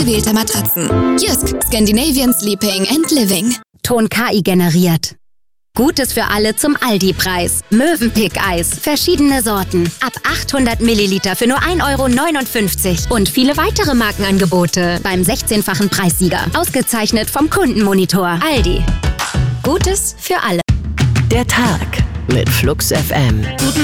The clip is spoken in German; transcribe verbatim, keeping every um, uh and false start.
ausgewählter Matratzen. Jysk, Scandinavian Sleeping and Living. Ton K I generiert. Gutes für alle zum Aldi-Preis. Mövenpick-Eis. Verschiedene Sorten. Ab achthundert Milliliter für nur ein Euro neunundfünfzig. Und viele weitere Markenangebote. Beim sechzehnfachen Preissieger. Ausgezeichnet vom Kundenmonitor. Aldi. Gutes für alle. Der Tag mit Flux F M.